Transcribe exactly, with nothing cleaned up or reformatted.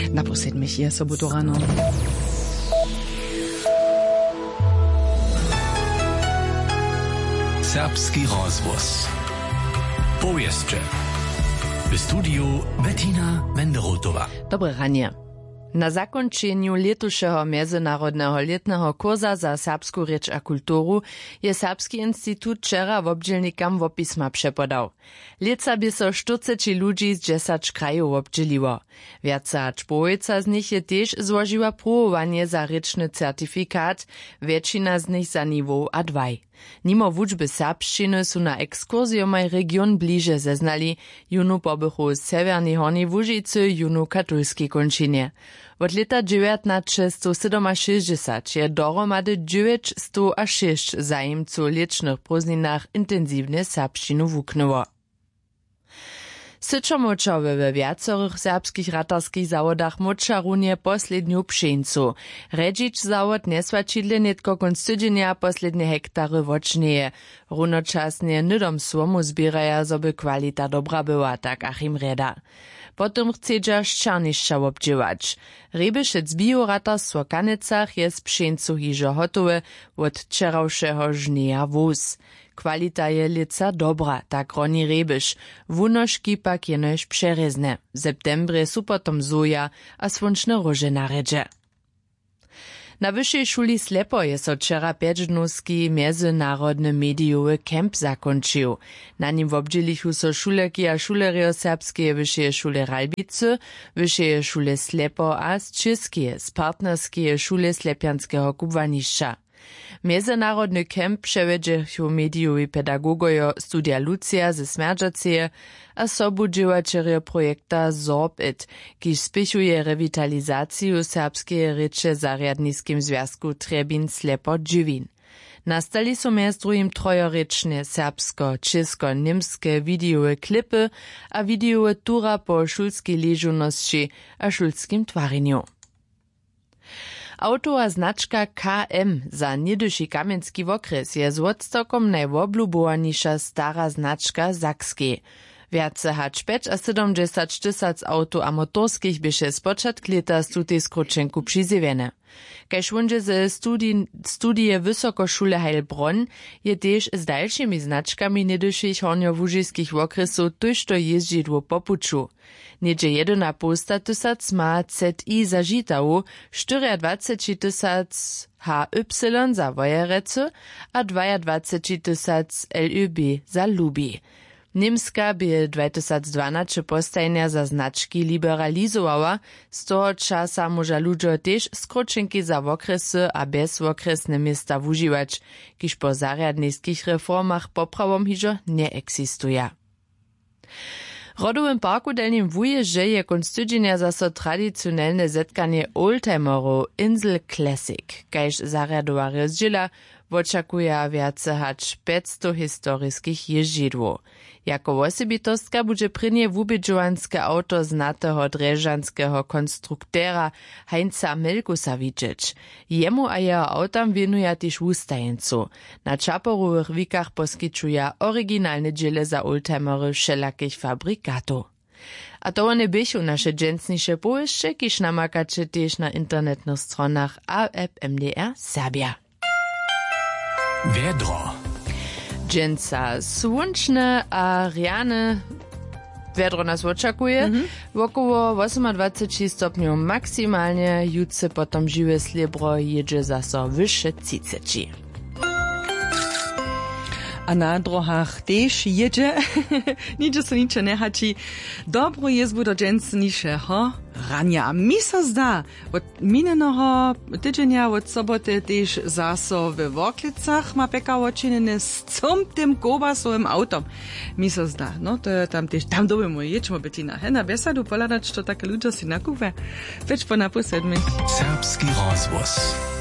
Na posedmich je sobotu rano. Serbski rozvoz. Powieszcze. W studiu Bettina Wenderotowa. Dobre ranie. Na zakończeniu letušeho Międzynarodnego letnego kurza za serbsku rěč a kulturu je Serbski institut wczera wobdźělnikam wopisma přepodał. Leca by so štyridsać ludzi z dziesięć krajów obdźěliło. Wjaca aż połowica z nich je też złożyła próbowanie za rěčny certifikat, většina z nich za niveau A dwa. Nimo wučby serbščiny su na ekskurzijomaj region bliže zeznali, junu pobychu z Severnej Hornej Łužicy, junu katolskiej končinie. Od leta dziewiętnaście šesťdesiat je dohromady dziewięćset šesť zajimców w licznych prózdninach intensywnie serbščinu wuknęło. Syczomočowe we wiacorych serbskich ratarskich zawodach moča runie posledniu pšeńcu. Redžić zawod nesvačidle netko konc tydzienia poslednie hektary wočneje. Runočasnie nydom słomu zbieraja, zoby kwalita dobra była, tak Achim Reda. Potem chcedźa ščarnišća obdźěwać. Rebišec bioratarstwo Kanecach je z pšeńcu hižo hotowe od wčerawšeho žneja wóz. Kwalita je lica dobra, tak roni Rebiš. Wunoški pak jenož přerezne. W septembrze su potom zoja a słončne róże na redže. Na Wyższej Szuli Slepo je so wczera pięćdnowski międzynarodny mediowy kemp zakończył. Na nim wobdźělichu so šulerki a šulerjo serbskie Wyższej Szule Ralbicy, Wyższej Szule Slepo a z Českie, z partnerskie Szule Slepianskiego kubwanišća. Międzynarodny kemp przewiedźechu mediowi pedagogojo Studia Lucia ze Smerdžaceje a sobu dźěłačerjo projekta Zorbit, kiž spichuje rewitalizaciju serbskeje rěče zarjadniskim związku Trebin-Slepo-Dźěwin. Nastali su mjez drugim trojorečne serbsko, česko, nimske videowe klipy a videowe tura po šulskiej ležunosći a šulskim twarinju. Autowa znaczka K M za niedyši Kamenski wokres je z wodstokom najwoblubowaniša stara znaczka Sakskiej. Wjace hač peć a sedemdesat tysac auto a motorskich běše spočatk leta z tutej skručenku přizjewiene. Kaž wunže ze studi studije Wysokošule Heilbronn je tež z dalšími značkami niedyšich hornjołužiskich wokresów tužto jeździdło po puču. Niedzie jedna posta tysac ma Z I za Žitavu, dwadzieścia cztery tysac H Y za Wojerece a dwadzieścia dwa tysac L Y B za Lubi. Nimska by dwa tysiące dwanaście postajnia za znaczki liberalizowała, z toho czasa może ludzie też skrócenki za wokresy a bezwokresne miasta wużywać, kiż po zarjadnickich reformach poprawom hižo nie eksistuje. W Rodowym parku Delnim Wuježe je konc tydzienia zaso tradicionalne zetkanie oldtimerów Insel Classic, kajž zarjadowa rozdźěla oczekuje wiace hač päťsto historiskich jeździdłów. Jako osobitostka bude prynie wubidżowanske auto znatego drežanského konstruktera Heinza Melkusa widzieć. Jemu a jeho autam wienuje też wustajeńcu. Na čaporowych wikach poskyčuje oryginalne dźěle za oldtimery wszelakich fabrikatów. A to one bychu nasze dżęsnisze połyszcze, kiż namakacie też na internetnych stronach A F M D R Serbia. Vedro. Dżęca słonczne a rjane vedro nas oczekuje. Mm-hmm. Wokoło dwadzieścia osiem stopniów maksymalnie, jutce potom żywe slibro jedzie zaso wyższe trzydzieści. A na drogach też jedzie, nicze so nicze nie hači, dobro jezbu do dżęsnišeho rania. Mi so zda, od minionego tydzienia, od soboty też zaso w Woklicach ma pekało czynne z całym tym kobasowym autom. Mi so zda, no to tam też, tam dobimy, jedźmy Bettina, he, na besadu poladać, to takie ludzie si nakupę. Weź po naposedmi. Serbski rozvoz.